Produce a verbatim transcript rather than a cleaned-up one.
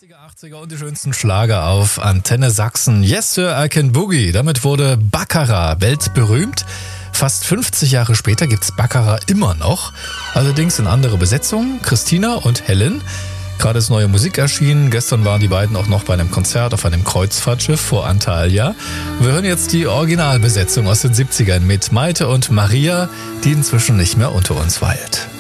siebziger, achtziger und die schönsten Schlager auf Antenne Sachsen. Yes Sir, I Can Boogie. Damit wurde Baccarat weltberühmt. Fast fünfzig Jahre später gibt's Baccarat immer noch. Allerdings in anderer Besetzung. Christina und Helen. Gerade ist neue Musik erschienen. Gestern waren die beiden auch noch bei einem Konzert auf einem Kreuzfahrtschiff vor Antalya. Wir hören jetzt die Originalbesetzung aus den siebzigern mit Maite und Maria, die inzwischen nicht mehr unter uns weilt.